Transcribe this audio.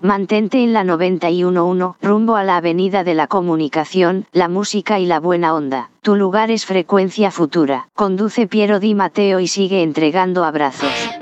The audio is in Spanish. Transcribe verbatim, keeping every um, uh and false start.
Mantente en la noventa y uno punto uno, rumbo a la avenida de la comunicación, la música y la buena onda. Tu lugar es Frecuencia Futura. Conduce Piero Di Matteo y sigue entregando abrazos.